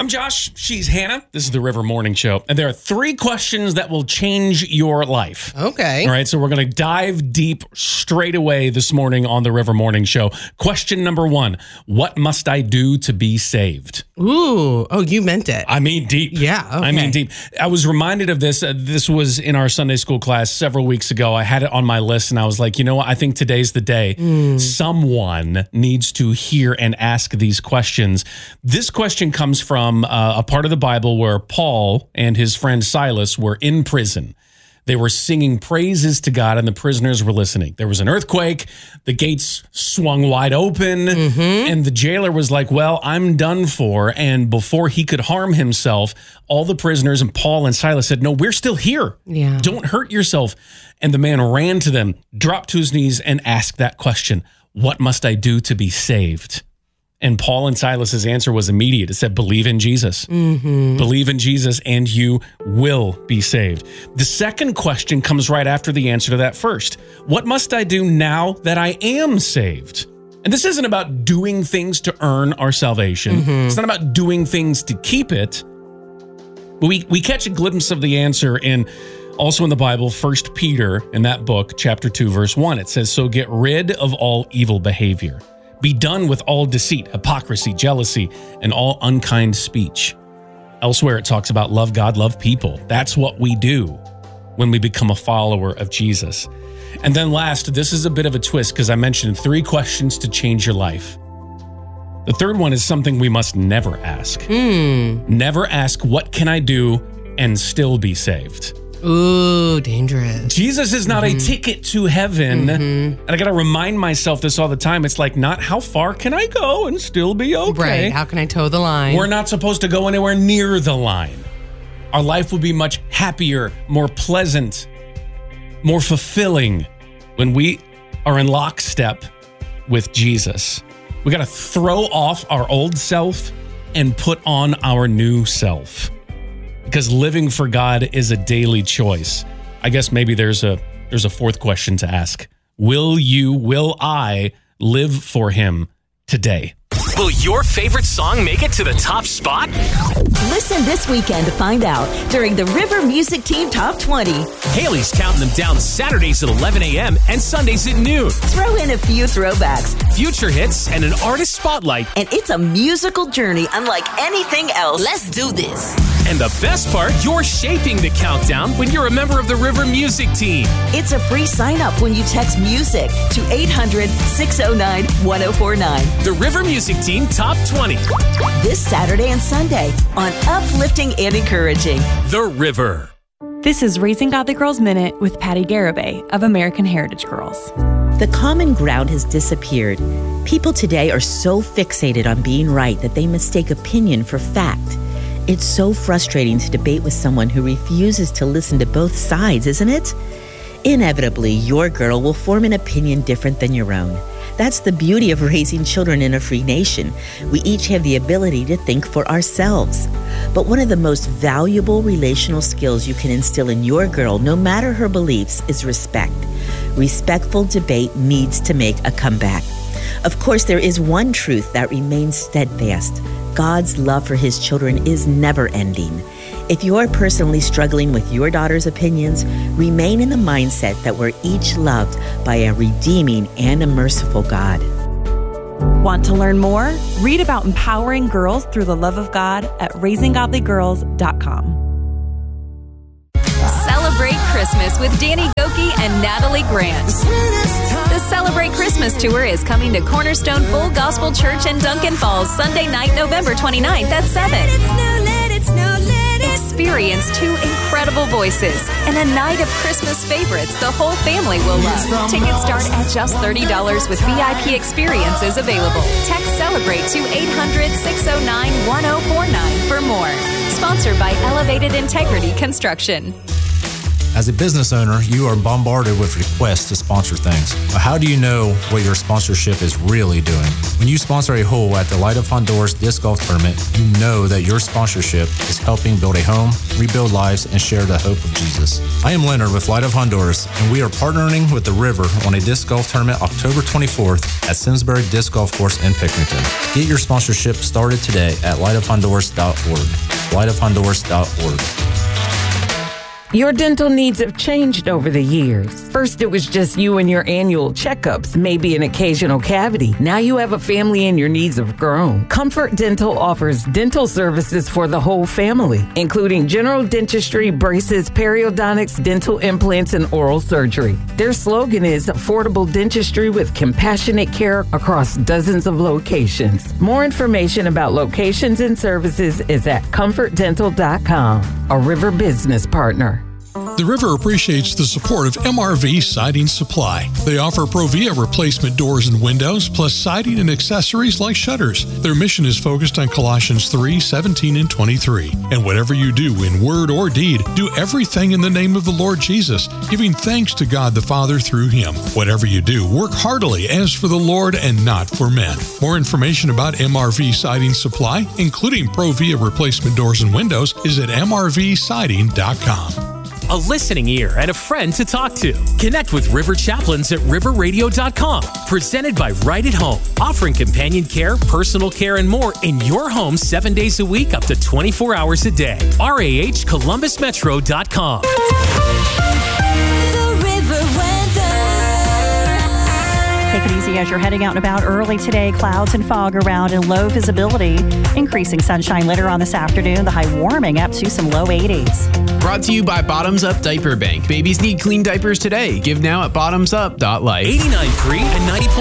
Josh. She's Hannah. This is the River Morning Show. And there are 3 questions that will change your life. Okay. All right, so we're going to dive deep straight away this morning on the River Morning Show. Question number 1, what must I do to be saved? Ooh. Oh, you meant it. I mean deep. Yeah, okay. I mean deep. I was reminded of this. This was in our Sunday school class several weeks ago. I had it on my list, and I was like, you know what? I think today's the day. Someone needs to hear and ask these questions. This question comes from a part of the Bible where Paul and his friend Silas were in prison. They were singing praises to God, and the prisoners were listening. There was an earthquake. The gates swung wide open, and the jailer was like, well, I'm done for. And before he could harm himself, all the prisoners and Paul and Silas said, no, we're still here. Yeah. Don't hurt yourself. And the man ran to them, dropped to his knees, and asked that question, what must I do to be saved? And Paul and Silas's answer was immediate. It said, believe in Jesus. Believe in Jesus and you will be saved. The second question comes right after the answer to that first. What must I do now that I am saved? And this isn't about doing things to earn our salvation. It's not about doing things to keep it. But we catch a glimpse of the answer also in the Bible, 1 Peter, in that book, chapter 2, verse 1. It says, so get rid of all evil behavior. Be done with all deceit, hypocrisy, jealousy, and all unkind speech. Elsewhere, it talks about love God, love people. That's what we do when we become a follower of Jesus. And then last, this is a bit of a twist because I mentioned 3 questions to change your life. The third one is something we must never ask. Never ask, what can I do and still be saved? Ooh, dangerous. Jesus is not a ticket to heaven. And I got to remind myself this all the time. It's like, not how far can I go and still be okay? Right. How can I toe the line? We're not supposed to go anywhere near the line. Our life would be much happier, more pleasant, more fulfilling when we are in lockstep with Jesus. We got to throw off our old self and put on our new self. Because living for God is a daily choice. I guess maybe there's a fourth question to ask. Will I live for him today? Will your favorite song make it to the top spot? Listen this weekend to find out during the River Music Team Top 20. Haley's counting them down Saturdays at 11 a.m. and Sundays at noon. Throw in a few throwbacks. Future hits and an artist spotlight. And it's a musical journey unlike anything else. Let's do this. And the best part, you're shaping the countdown when you're a member of the River Music Team. It's a free sign-up when you text MUSIC to 800-609-1049. The River Music Team Top 20. This Saturday and Sunday on Uplifting and Encouraging. The River. This is Raising Godly Girls Minute with Patty Garibay of American Heritage Girls. The common ground has disappeared. People today are so fixated on being right that they mistake opinion for fact. It's so frustrating to debate with someone who refuses to listen to both sides, isn't it? Inevitably, your girl will form an opinion different than your own. That's the beauty of raising children in a free nation. We each have the ability to think for ourselves. But one of the most valuable relational skills you can instill in your girl, no matter her beliefs, is respect. Respectful debate needs to make a comeback. Of course, there is one truth that remains steadfast. God's love for his children is never ending. If you're personally struggling with your daughter's opinions, remain in the mindset that we're each loved by a redeeming and a merciful God. Want to learn more? Read about empowering girls through the love of God at raisinggodlygirls.com. Celebrate Christmas with Danny Gokey and Natalie Grant. The Celebrate Christmas Tour is coming to Cornerstone Full Gospel Church in Duncan Falls Sunday night, November 29th at 7. Experience 2 incredible voices and a night of Christmas favorites the whole family will love. Tickets start at just $30 with VIP experiences available. Text Celebrate to 800-609-1049 for more. Sponsored by Elevated Integrity Construction. As a business owner, you are bombarded with requests to sponsor things. But how do you know what your sponsorship is really doing? When you sponsor a hole at the Light of Honduras Disc Golf Tournament, you know that your sponsorship is helping build a home, rebuild lives, and share the hope of Jesus. I am Leonard with Light of Honduras, and we are partnering with the River on a disc golf tournament October 24th at Simsbury Disc Golf Course in Pickerington. Get your sponsorship started today at lightofhonduras.org. lightofhonduras.org. Your dental needs have changed over the years. First, it was just you and your annual checkups, maybe an occasional cavity. Now you have a family and your needs have grown. Comfort Dental offers dental services for the whole family, including general dentistry, braces, periodontics, dental implants, and oral surgery. Their slogan is affordable dentistry with compassionate care across dozens of locations. More information about locations and services is at comfortdental.com, a River business partner. The River appreciates the support of MRV Siding Supply. They offer Provia replacement doors and windows, plus siding and accessories like shutters. Their mission is focused on Colossians 3:17 and 23. And whatever you do in word or deed, do everything in the name of the Lord Jesus, giving thanks to God the Father through Him. Whatever you do, work heartily as for the Lord and not for men. More information about MRV Siding Supply, including Provia replacement doors and windows, is at mrvsiding.com. A listening ear and a friend to talk to. Connect with River Chaplains at riverradio.com. Presented by Right at Home, offering companion care, personal care, and more in your home 7 days a week, up to 24 hours a day. RAHColumbusmetro.com. Take it easy as you're heading out and about early today. Clouds and fog around and low visibility. Increasing sunshine later on this afternoon. The high warming up to some low 80s. Brought to you by Bottoms Up Diaper Bank. Babies need clean diapers today. Give now at bottomsup.life. 89.3 and 90.